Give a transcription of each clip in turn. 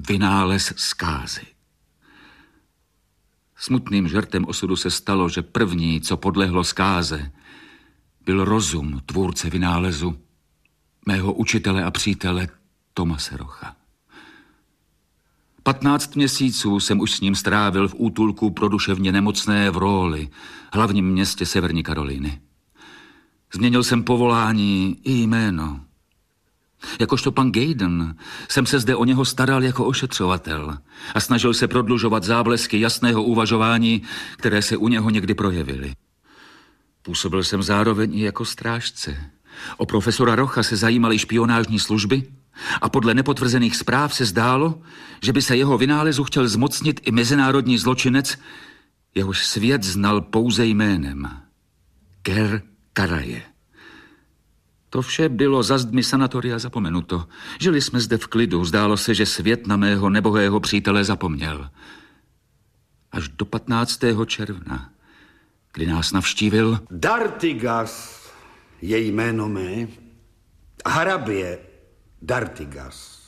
vynález zkázy. Smutným žertem osudu se stalo, že první, co podlehlo zkáze, byl rozum tvůrce vynálezu, mého učitele a přítele Thomase Rocha. 15 měsíců jsem už s ním strávil v útulku pro duševně nemocné v Raleigh, hlavním městě Severní Karolíny. Změnil jsem povolání i jméno. Jakožto pan Gaydon jsem se zde o něho staral jako ošetřovatel a snažil se prodlužovat záblesky jasného uvažování, které se u něho někdy projevily. Působil jsem zároveň i jako strážce. O profesora Rocha se zajímaly špionážní služby a podle nepotvrzených zpráv se zdálo, že by se jeho vynálezu chtěl zmocnit i mezinárodní zločinec, jehož svět znal pouze jménem. Ker Karaje. To vše bylo za zdmi sanatoria zapomenuto. Žili jsme zde v klidu, zdálo se, že svět na mého nebohého přítele zapomněl. Až do 15. června, kdy nás navštívil... D'Artigas je jméno mé. Hrabě D'Artigas,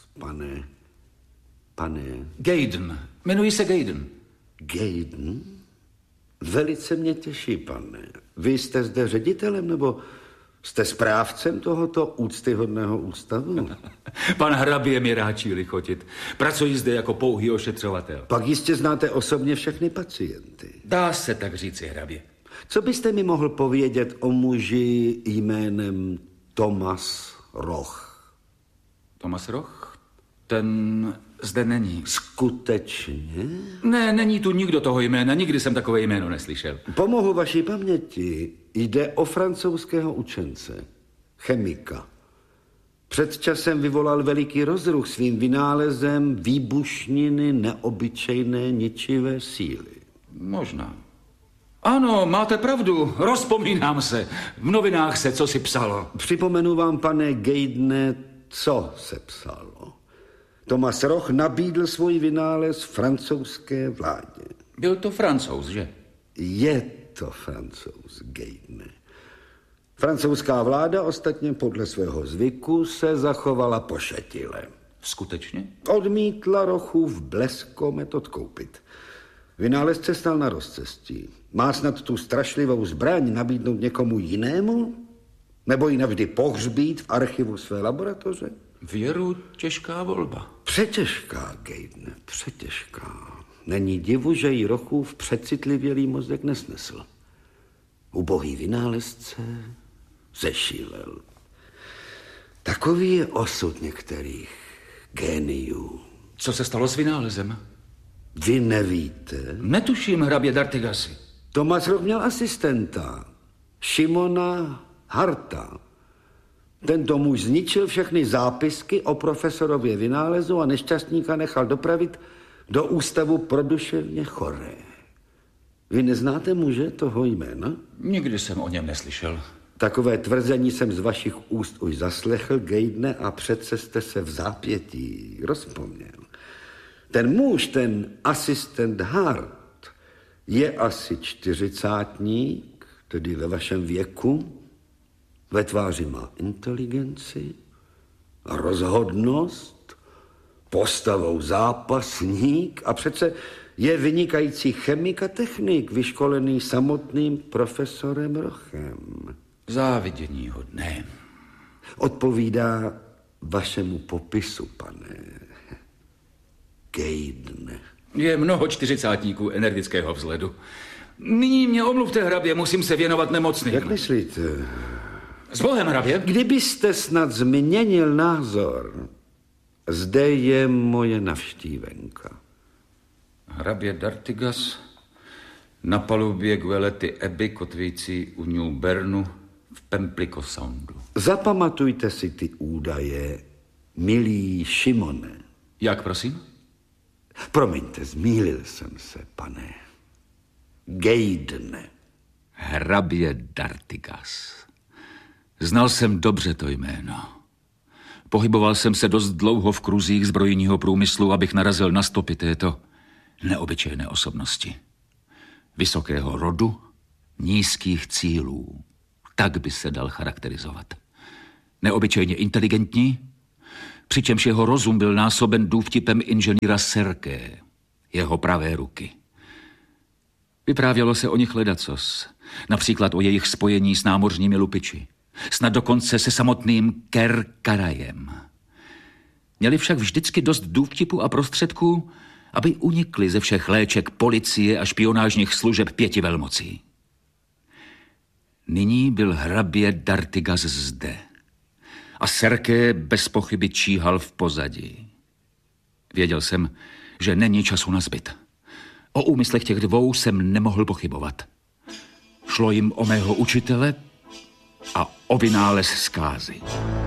pane... Gaydon. Jmenuji se Gaydon. Gaydon? Velice mě těší, pane. Vy jste zde ředitelem, nebo jste správcem tohoto úctyhodného ústavu? Pan hrabě mi ráčí lichotit. Pracuji zde jako pouhý ošetřovatel. Pak jistě znáte osobně všechny pacienty. Dá se tak říci, hrabě. Co byste mi mohl povědět o muži jménem Thomas Roch? Thomas Roch? Ten zde není. Skutečně? Ne, není tu nikdo toho jména, nikdy jsem takové jméno neslyšel. Pomohu vaší paměti. Jde o francouzského učence, chemika. Před časem vyvolal veliký rozruch svým vynálezem výbušniny neobyčejné ničivé síly. Možná. Ano, máte pravdu, rozpomínám se. V novinách se cosi psalo. Připomenu vám, pane Gaydone, co se psalo. Thomas Roch nabídl svůj vynález francouzské vládě. Byl to Francouz, že? Je to Francouz, Gaydone. Francouzská vláda ostatně podle svého zvyku se zachovala pošetile. Skutečně? Odmítla Rochův bleskomet odkoupit. Vynálezce stál na rozcestí. Má snad tu strašlivou zbraň nabídnout někomu jinému? Nebo ji navždy pohřbít v archivu své laboratoře? Věru, těžká volba. Přetěžká, Gaydone, přetěžká. Není divu, že jí Rochův přecitlivělý mozek nesnesl. Ubohý vynálezce zešílel. Takový je osud některých géniů. Co se stalo s vynálezem? Vy nevíte? Netuším, hrabě D'Artigasi. Thomas Roch měl asistenta, Šimona Harta. Tento muž zničil všechny zápisky o profesorově vynálezu a nešťastníka nechal dopravit do ústavu pro duševně choré. Vy neznáte muže toho jména? Nikdy jsem o něm neslyšel. Takové tvrzení jsem z vašich úst už zaslechl, Gaydone, a přece jste se v zápětí rozpomněl. Ten muž, ten asistent Hart, je asi 40, tedy ve vašem věku. Ve tváři má inteligenci a rozhodnost, postavou zápasník a přece je vynikající chemik a technik, vyškolený samotným profesorem Rochem. Závidění hodné. Odpovídá vašemu popisu, pane Gaydone. Je mnoho 40 energického vzhledu. Nyní mě omluvte, hrabě, musím se věnovat nemocným. Jak myslíte? S Bohem, hrabě. Kdybyste snad změnil názor, zde je moje navštívenka. Hrabě D'Artigas na palubě Guelety Abbey kotvící u New Bernu v Pemplico Soundu. Zapamatujte si ty údaje, milý Šimone. Jak, prosím? Promiňte, zmýlil jsem se, pane Gaydone. Hrabě D'Artigas. Znal jsem dobře to jméno. Pohyboval jsem se dost dlouho v kruzích zbrojního průmyslu, abych narazil na stopy této neobyčejné osobnosti. Vysokého rodu, nízkých cílů. Tak by se dal charakterizovat. Neobyčejně inteligentní, přičemž jeho rozum byl násoben důvtipem inženýra Serké, jeho pravé ruky. Vyprávělo se o nich ledacos, například o jejich spojení s námořními lupiči, snad dokonce se samotným Ker-Karajem. Měli však vždycky dost důvtipu a prostředků, aby unikli ze všech léček policie a špionážních služeb 5 velmocí. Nyní byl hrabě D'Artigas zde a Serké bez pochyby číhal v pozadí. Věděl jsem, že není času na zbyt. O úmyslech těch dvou jsem nemohl pochybovat. Šlo jim o mého učitele a o vynález zkázy.